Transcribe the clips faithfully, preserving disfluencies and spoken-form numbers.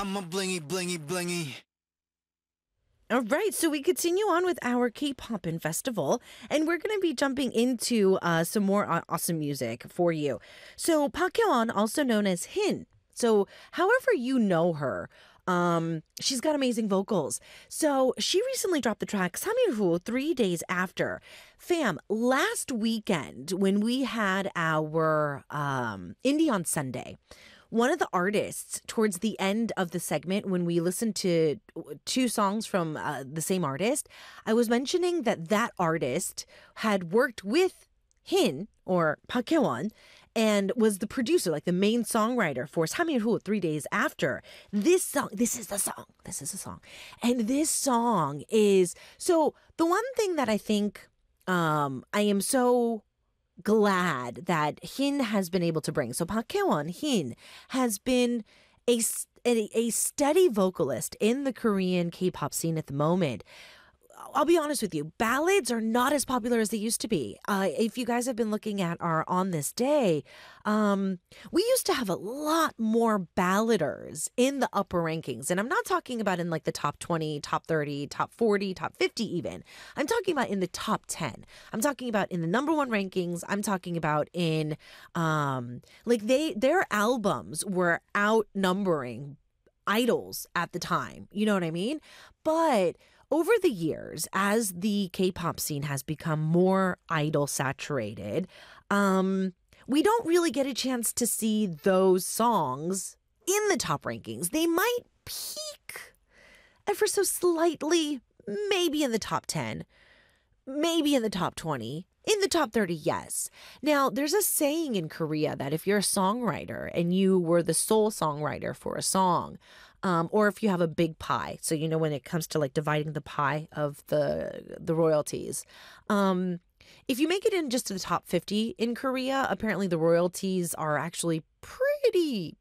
I'm a blingy, blingy, blingy. All right, so we continue on with our K-Poppin' Festival, and we're going to be jumping into uh, some more aw- awesome music for you. So Park Hyo-won, also known as Hin. So however you know her, um, she's got amazing vocals. So she recently dropped the track Samirhu three days after. Fam, last weekend when we had our um, Indie on Sunday, one of the artists towards the end of the segment, when we listened to two songs from uh, the same artist, I was mentioning that that artist had worked with Hin, or Park Hye-won, and was the producer, like the main songwriter for Samirhu three days after. This song, this is the song, this is the song. And this song is, so the one thing that I think um, I am so glad that Hin has been able to bring. So Park Hye-won, Hin, has been a, a, a steady vocalist in the Korean K-pop scene at the moment. I'll be honest with you, ballads are not as popular as they used to be. Uh, if you guys have been looking at our On This Day, um, we used to have a lot more balladers in the upper rankings. And I'm not talking about in like the top twenty, top thirty, top forty, top fifty even. I'm talking about in the top ten. I'm talking about in the number one rankings. I'm talking about in, um, like they their albums were outnumbering idols at the time. You know what I mean? But over the years, as the K-pop scene has become more idol saturated, um, we don't really get a chance to see those songs in the top rankings. They might peak ever so slightly, maybe in the top ten, maybe in the top twenty. In the top thirty, yes. Now, there's a saying in Korea that if you're a songwriter and you were the sole songwriter for a song, um, or if you have a big pie, so you know when it comes to like dividing the pie of the the royalties, um, if you make it in just to the top fifty in Korea, apparently the royalties are actually pretty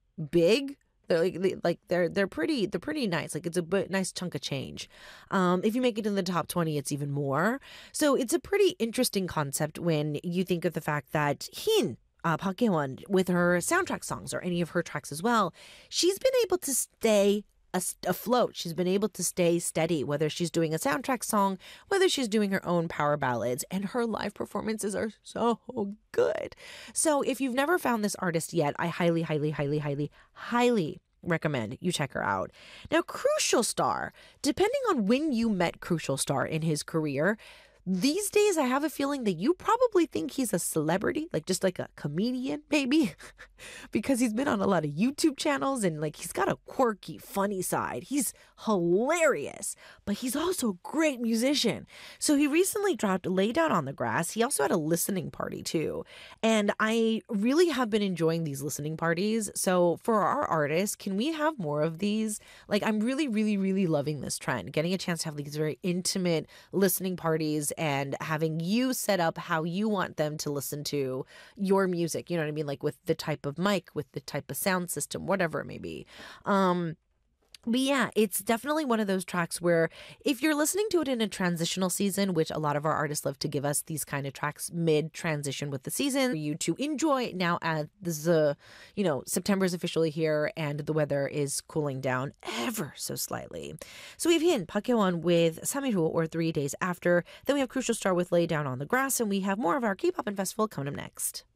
big. They're like, they- like they're they're pretty they're pretty nice. Like it's a bit, nice chunk of change. Um, if you make it in the top twenty, it's even more. So it's a pretty interesting concept when you think of the fact that Hin, uh, Park Hye-won, with her soundtrack songs or any of her tracks as well, she's been able to stay as- afloat. She's been able to stay steady, whether she's doing a soundtrack song, whether she's doing her own power ballads, and her live performances are so good. So if you've never found this artist yet, I highly, highly, highly, highly, highly recommend you check her out. Now, Crucial Star, depending on when you met Crucial Star in his career, these days I have a feeling that you probably think he's a celebrity, like just like a comedian, maybe, because he's been on a lot of YouTube channels and like he's got a quirky, funny side. He's hilarious, but he's also a great musician. So he recently dropped Lay Down on the Grass. He also had a listening party too. And I really have been enjoying these listening parties. So for our artists, can we have more of these? Like I'm really, really, really loving this trend, getting a chance to have these very intimate listening parties and having you set up how you want them to listen to your music. You know what I mean? Like with the type of mic, with the type of sound system, whatever it may be. Um, but yeah, it's definitely one of those tracks where if you're listening to it in a transitional season, which a lot of our artists love to give us these kind of tracks mid transition with the season for you to enjoy now as the, you know, September is officially here and the weather is cooling down ever so slightly. So we have Hin, Park Hye-won with Samirhu, or Three Days After. Then we have Crucial Star with Lay Down on the Grass, and we have more of our K-Pop and Festival coming up next.